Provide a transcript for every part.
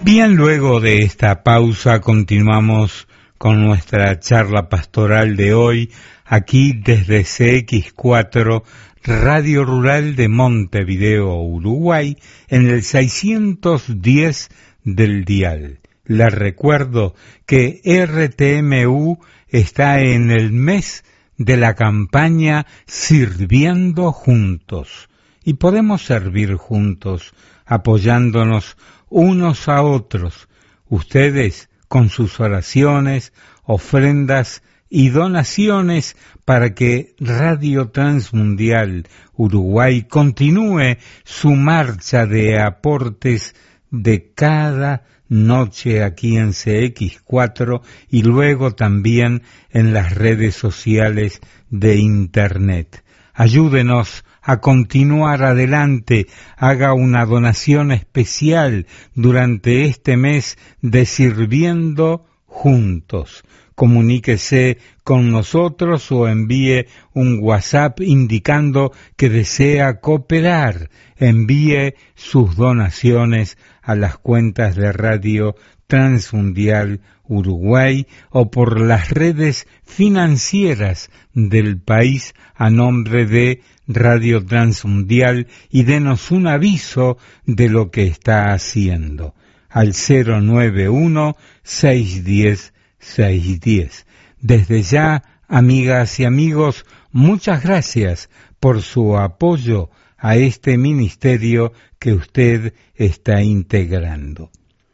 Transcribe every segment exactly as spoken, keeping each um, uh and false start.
Bien, luego de esta pausa continuamos con nuestra charla pastoral de hoy, aquí desde C X cuatro, Radio Rural de Montevideo, Uruguay, en el seiscientos diez del dial. Les recuerdo que R T M U está en el mes de la campaña Sirviendo Juntos, y podemos servir juntos, apoyándonos unos a otros, ustedes con sus oraciones, ofrendas y donaciones para que Radio Transmundial Uruguay continúe su marcha de aportes de cada noche aquí en C X cuatro y luego también en las redes sociales de Internet. Ayúdenos a continuar adelante, haga una donación especial durante este mes de Sirviendo Juntos. Comuníquese con nosotros o envíe un WhatsApp indicando que desea cooperar. Envíe sus donaciones a las cuentas de Radio Transmundial Uruguay o por las redes financieras del país a nombre de Radio Transmundial y denos un aviso de lo que está haciendo al cero nueve uno, seis uno cero, seis uno cero. Desde ya, amigas y amigos, muchas gracias por su apoyo a este ministerio que usted está integrando.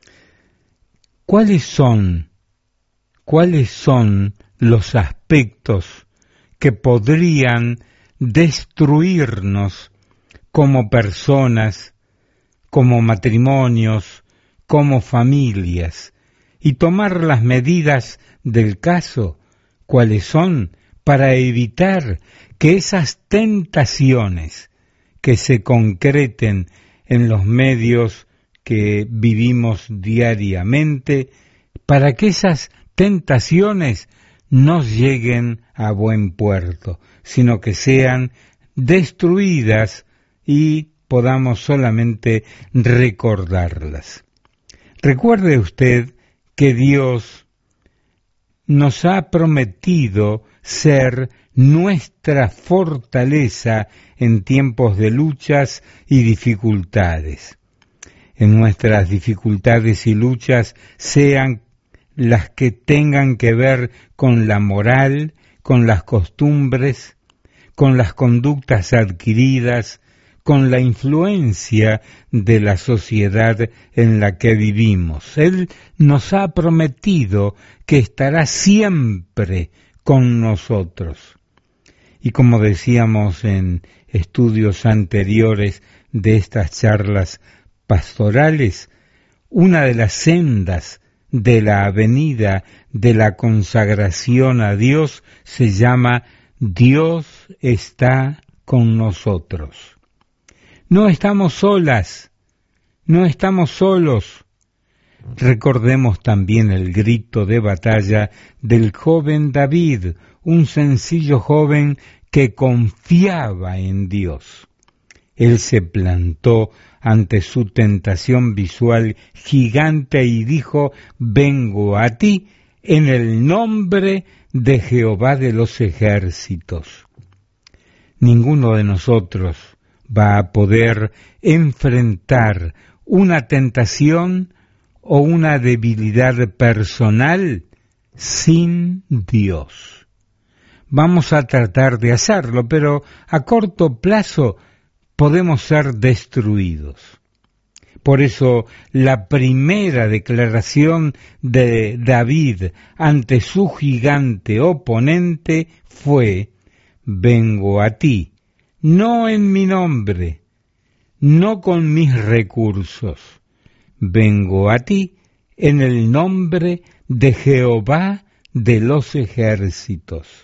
¿Cuáles son, cuáles son los aspectos que podrían destruirnos como personas, como matrimonios, como familias, y tomar las medidas del caso? ¿Cuáles son? Para evitar que esas tentaciones que se concreten en los medios que vivimos diariamente, para que esas tentaciones no lleguen a buen puerto, sino que sean destruidas y podamos solamente recordarlas. Recuerde usted que Dios nos ha prometido ser nuestra fortaleza en tiempos de luchas y dificultades. En nuestras dificultades y luchas, sean las que tengan que ver con la moral, con las costumbres, con las conductas adquiridas, con la influencia de la sociedad en la que vivimos. Él nos ha prometido que estará siempre con nosotros. Y como decíamos en estudios anteriores de estas charlas pastorales, una de las sendas de la avenida de la consagración a Dios se llama Dios está con nosotros. No estamos solas, no estamos solos. Recordemos también el grito de batalla del joven David, un sencillo joven que confiaba en Dios. Él se plantó ante su tentación visual gigante y dijo: vengo a ti en el nombre de Jehová de los ejércitos. Ninguno de nosotros va a poder enfrentar una tentación o una debilidad personal sin Dios. Vamos a tratar de hacerlo, pero a corto plazo podemos ser destruidos. Por eso la primera declaración de David ante su gigante oponente fue: vengo a ti, no en mi nombre, no con mis recursos, vengo a ti en el nombre de Jehová de los ejércitos.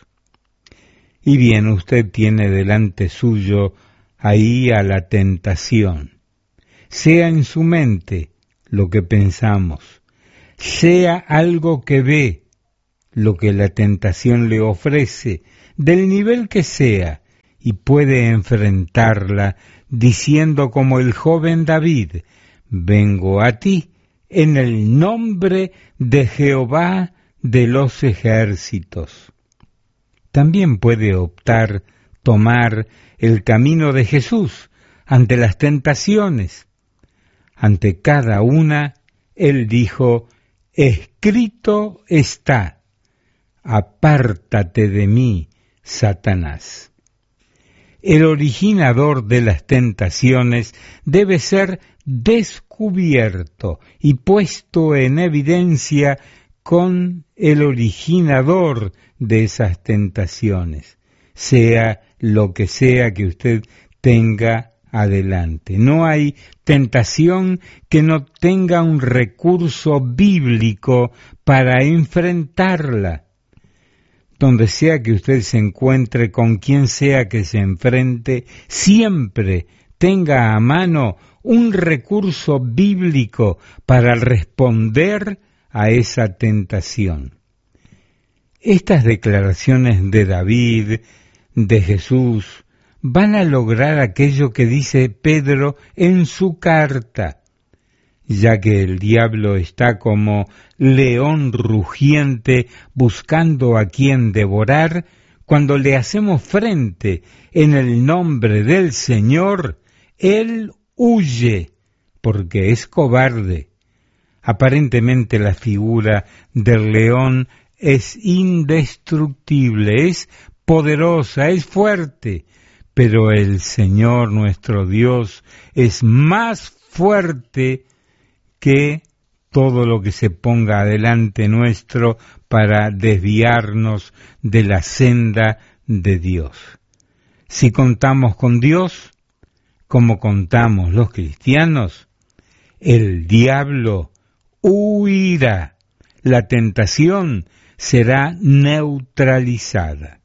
Y bien, usted tiene delante suyo ahí a la tentación. Sea en su mente lo que pensamos, sea algo que ve, lo que la tentación le ofrece, del nivel que sea, y puede enfrentarla diciendo como el joven David: vengo a ti en el nombre de Jehová de los ejércitos. También puede optar tomar el camino de Jesús ante las tentaciones. Ante cada una, él dijo: escrito está, apártate de mí, Satanás. El originador de las tentaciones debe ser descubierto y puesto en evidencia con el originador de esas tentaciones, sea lo que sea que usted tenga adelante. No hay tentación que no tenga un recurso bíblico para enfrentarla. Donde sea que usted se encuentre, con quien sea que se enfrente, siempre tenga a mano un recurso bíblico para responder a esa tentación. Estas declaraciones de David, de Jesús, van a lograr aquello que dice Pedro en su carta, ya que el diablo está como león rugiente buscando a quien devorar. Cuando le hacemos frente en el nombre del Señor, él huye, porque es cobarde. Aparentemente la figura del león es indestructible, es poderosa, es fuerte, pero el Señor nuestro Dios es más fuerte que todo lo que se ponga adelante nuestro para desviarnos de la senda de Dios. Si contamos con Dios, como contamos los cristianos, el diablo huirá, la tentación será neutralizada.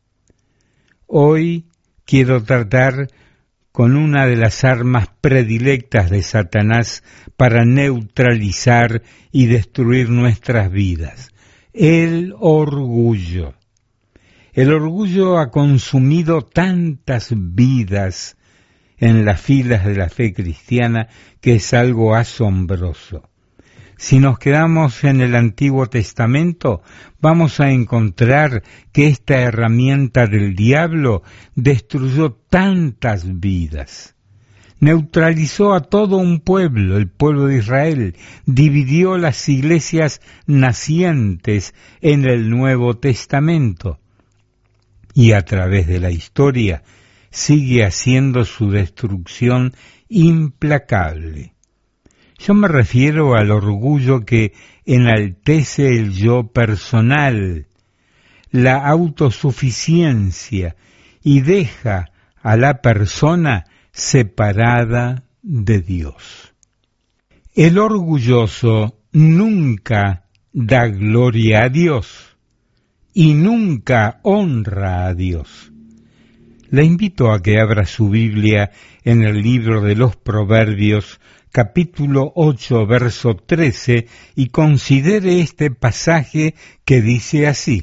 Hoy quiero tratar con una de las armas predilectas de Satanás para neutralizar y destruir nuestras vidas, el orgullo. El orgullo ha consumido tantas vidas en las filas de la fe cristiana que es algo asombroso. Si nos quedamos en el Antiguo Testamento, vamos a encontrar que esta herramienta del diablo destruyó tantas vidas. Neutralizó a todo un pueblo, el pueblo de Israel, dividió las iglesias nacientes en el Nuevo Testamento y a través de la historia sigue haciendo su destrucción implacable. Yo me refiero al orgullo que enaltece el yo personal, la autosuficiencia y deja a la persona separada de Dios. El orgulloso nunca da gloria a Dios y nunca honra a Dios. Le invito a que abra su Biblia en el libro de los Proverbios, capítulo ocho, verso trece, y considere este pasaje que dice así: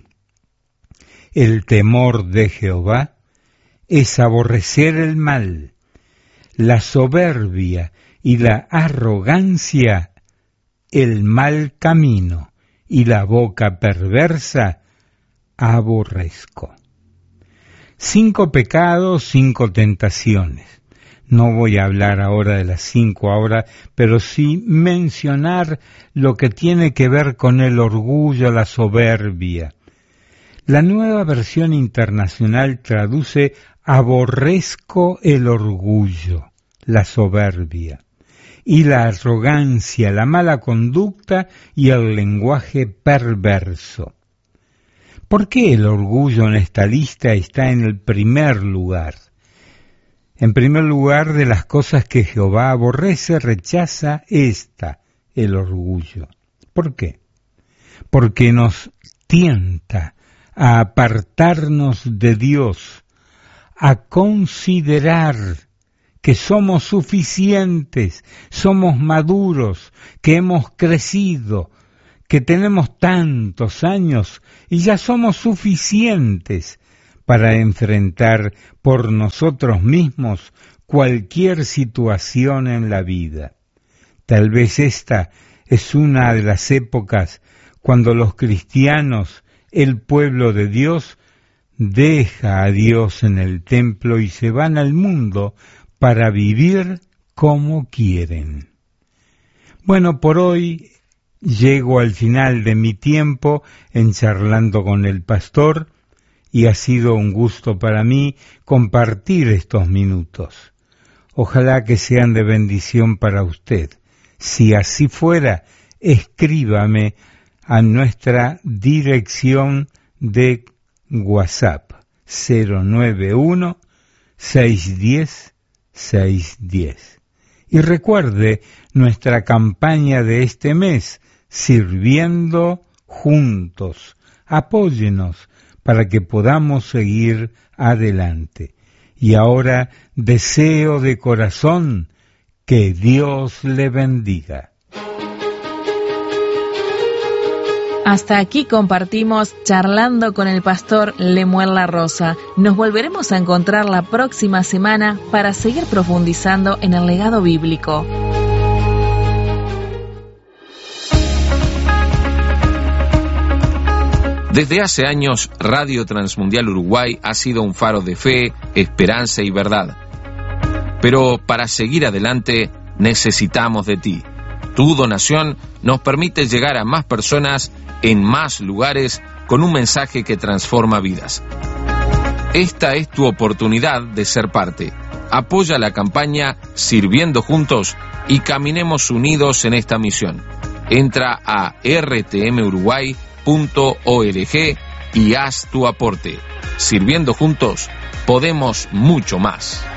el temor de Jehová es aborrecer el mal, la soberbia y la arrogancia, el mal camino, y la boca perversa aborrezco. Cinco pecados, cinco tentaciones. No voy a hablar ahora de las cinco ahora, pero sí mencionar lo que tiene que ver con el orgullo, la soberbia. La Nueva Versión Internacional traduce aborrezco el orgullo, la soberbia, y la arrogancia, la mala conducta y el lenguaje perverso. ¿Por qué el orgullo en esta lista está en el primer lugar? En primer lugar, de las cosas que Jehová aborrece, rechaza esta, el orgullo. ¿Por qué? Porque nos tienta a apartarnos de Dios, a considerar que somos suficientes, somos maduros, que hemos crecido, que tenemos tantos años y ya somos suficientes para enfrentar por nosotros mismos cualquier situación en la vida. Tal vez esta es una de las épocas cuando los cristianos, el pueblo de Dios, deja a Dios en el templo y se van al mundo para vivir como quieren. Bueno, por hoy llego al final de mi tiempo en Charlando con el Pastor y ha sido un gusto para mí compartir estos minutos. Ojalá que sean de bendición para usted. Si así fuera, escríbame a nuestra dirección de WhatsApp cero nueve uno, seis uno cero, seis uno cero. Y recuerde nuestra campaña de este mes, Sirviendo Juntos. Apóyenos para que podamos seguir adelante. Y ahora deseo de corazón que Dios le bendiga. Hasta aquí compartimos Charlando con el Pastor Lemuel La Rosa. Nos volveremos a encontrar la próxima semana para seguir profundizando en el legado bíblico. Desde hace años, Radio Transmundial Uruguay ha sido un faro de fe, esperanza y verdad. Pero para seguir adelante, necesitamos de ti. Tu donación nos permite llegar a más personas en más lugares con un mensaje que transforma vidas. Esta es tu oportunidad de ser parte. Apoya la campaña Sirviendo Juntos y caminemos unidos en esta misión. Entra a r t m uruguay punto org y haz tu aporte. Sirviendo Juntos, podemos mucho más.